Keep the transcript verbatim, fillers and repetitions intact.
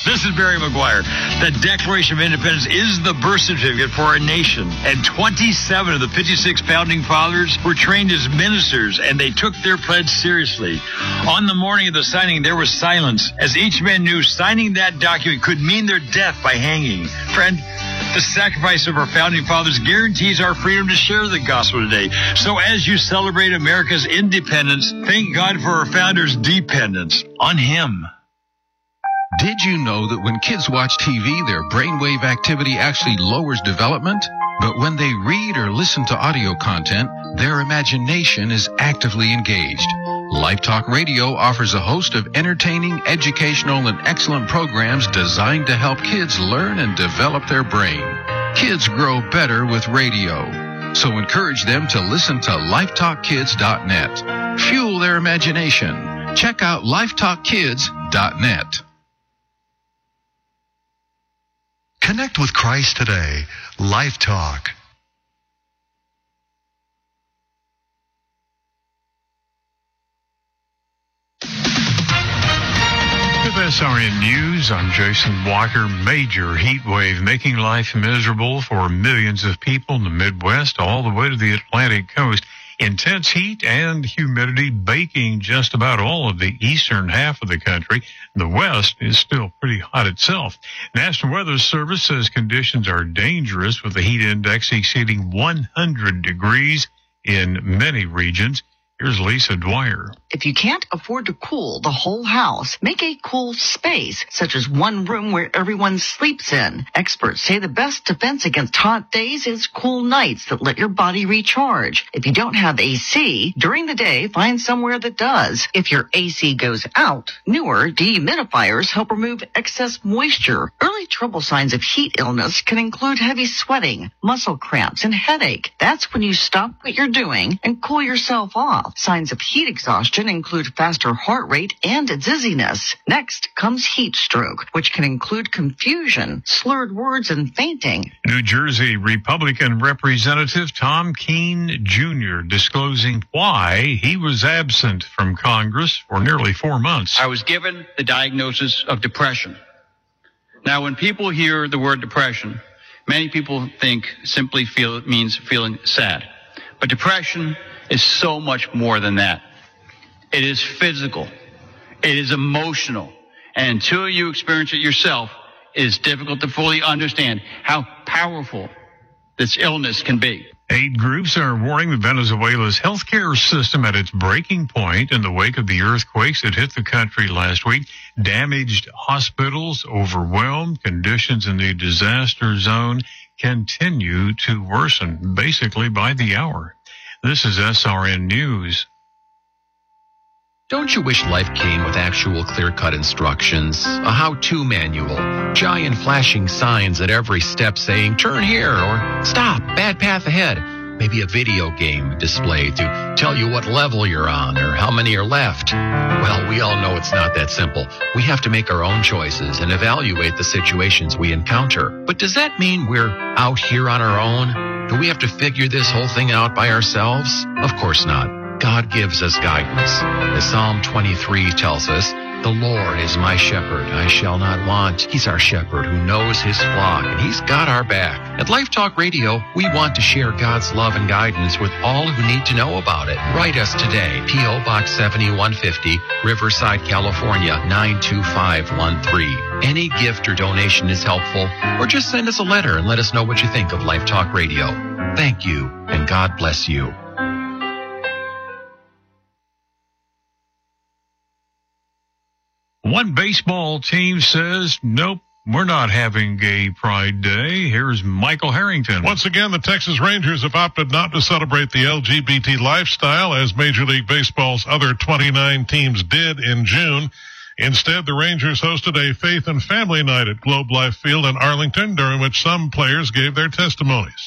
This is Barry McGuire. The Declaration of Independence is the birth certificate for our nation. And twenty-seven of the fifty-six founding fathers were trained as ministers, and they took their pledge seriously. On the morning of the signing, there was silence, as each man knew signing that document could mean their death by hanging. Friend, the sacrifice of our founding fathers guarantees our freedom to share the gospel today. So as you celebrate America's independence, thank God for our founders' dependence on Him. Did you know that when kids watch T V, their brainwave activity actually lowers development? But when they read or listen to audio content, their imagination is actively engaged. Life Talk Radio offers a host of entertaining, educational, and excellent programs designed to help kids learn and develop their brain. Kids grow better with radio. So encourage them to listen to life talk kids dot net. Fuel their imagination. Check out life talk kids dot net. Connect with Christ today. Life Talk. With S R N News, I'm Jason Walker. Major heat wave making life miserable for millions of people in the Midwest all the way to the Atlantic coast. Intense heat and humidity baking just about all of the eastern half of the country. The west is still pretty hot itself. National Weather Service says conditions are dangerous with the heat index exceeding one hundred degrees in many regions. Here's Lisa Dwyer. If you can't afford to cool the whole house, make a cool space, such as one room where everyone sleeps in. Experts say the best defense against hot days is cool nights that let your body recharge. If you don't have A C, during the day, find somewhere that does. If your A C goes out, newer dehumidifiers help remove excess moisture. Early trouble signs of heat illness can include heavy sweating, muscle cramps, and headache. That's when you stop what you're doing and cool yourself off. Signs of heat exhaustion include faster heart rate and dizziness. Next comes heat stroke, which can include confusion, slurred words, and fainting. New Jersey Republican Representative Tom Keene Junior disclosing why he was absent from Congress for nearly four months. I was given the diagnosis of depression. Now, when people hear the word depression, many people think simply feel it means feeling sad. But depression is so much more than that. It is physical. It is emotional. And until you experience it yourself, it is difficult to fully understand how powerful this illness can be. Aid groups are warning that Venezuela's healthcare system at its breaking point in the wake of the earthquakes that hit the country last week. Damaged hospitals, overwhelmed, conditions in the disaster zone continue to worsen, basically by the hour. This is S R N News. Don't you wish life came with actual clear-cut instructions, a how-to manual, giant flashing signs at every step saying, turn here, or stop, bad path ahead, maybe a video game display to tell you what level you're on or how many are left? Well, we all know it's not that simple. We have to make our own choices and evaluate the situations we encounter. But does that mean we're out here on our own? Do we have to figure this whole thing out by ourselves? Of course not. God gives us guidance. As Psalm twenty-three tells us, the Lord is my shepherd, I shall not want. He's our shepherd who knows his flock, and he's got our back. At Life Talk Radio, we want to share God's love and guidance with all who need to know about it. Write us today, P O Box seventy-one fifty, Riverside, California, nine two five one three. Any gift or donation is helpful, or just send us a letter and let us know what you think of Life Talk Radio. Thank you, and God bless you. One baseball team says, nope, we're not having Gay Pride Day. Here's Michael Harrington. Once again, the Texas Rangers have opted not to celebrate the L G B T lifestyle as Major League Baseball's other twenty-nine teams did in June. Instead, the Rangers hosted a faith and family night at Globe Life Field in Arlington, during which some players gave their testimonies.